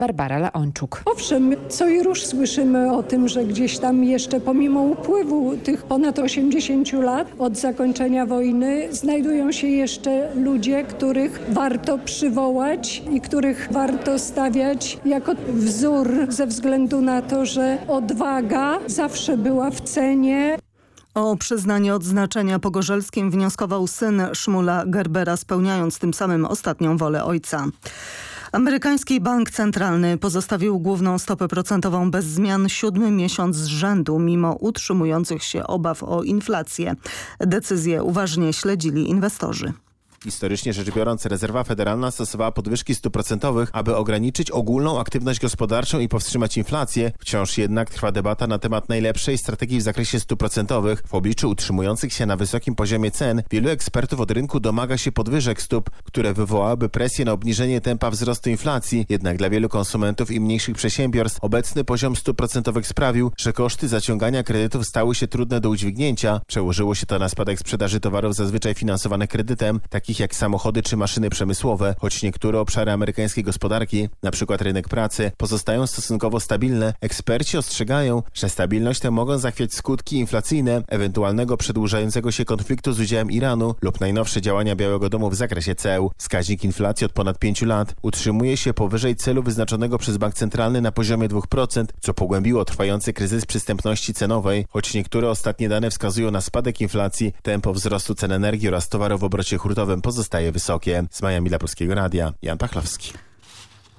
Barbara Leonczuk. Owszem, co i róż słyszymy o tym, że gdzieś tam jeszcze pomimo upływu tych ponad 80 lat od zakończenia wojny znajdują się jeszcze ludzie, których warto przywołać i których warto stawiać jako wzór ze względu na to, że odwaga zawsze była w cenie. O przyznanie odznaczenia pogorzelskim wnioskował syn Szmula Gerbera, spełniając tym samym ostatnią wolę ojca. Amerykański Bank Centralny pozostawił główną stopę procentową bez zmian 7. miesiąc z rzędu, mimo utrzymujących się obaw o inflację. Decyzję uważnie śledzili inwestorzy. Historycznie rzecz biorąc, rezerwa federalna stosowała podwyżki stóp procentowych, aby ograniczyć ogólną aktywność gospodarczą i powstrzymać inflację. Wciąż jednak trwa debata na temat najlepszej strategii w zakresie stóp procentowych. W obliczu utrzymujących się na wysokim poziomie cen, wielu ekspertów od rynku domaga się podwyżek stóp, które wywołałyby presję na obniżenie tempa wzrostu inflacji. Jednak dla wielu konsumentów i mniejszych przedsiębiorstw obecny poziom stóp procentowych sprawił, że koszty zaciągania kredytów stały się trudne do udźwignięcia. Przełożyło się to na spadek sprzedaży towarów zazwyczaj finansowanych kredytem, takich jak samochody czy maszyny przemysłowe, choć niektóre obszary amerykańskiej gospodarki, np. rynek pracy, pozostają stosunkowo stabilne. Eksperci ostrzegają, że stabilność tę mogą zachwiać skutki inflacyjne ewentualnego przedłużającego się konfliktu z udziałem Iranu lub najnowsze działania Białego Domu w zakresie ceł. Wskaźnik inflacji od ponad 5 lat utrzymuje się powyżej celu wyznaczonego przez Bank Centralny na poziomie 2%, co pogłębiło trwający kryzys przystępności cenowej. Choć niektóre ostatnie dane wskazują na spadek inflacji, tempo wzrostu cen energii oraz towarów w obrocie hurtowym pozostaje wysokie. Z Miami dla Polskiego Radia, Jan Pachlowski.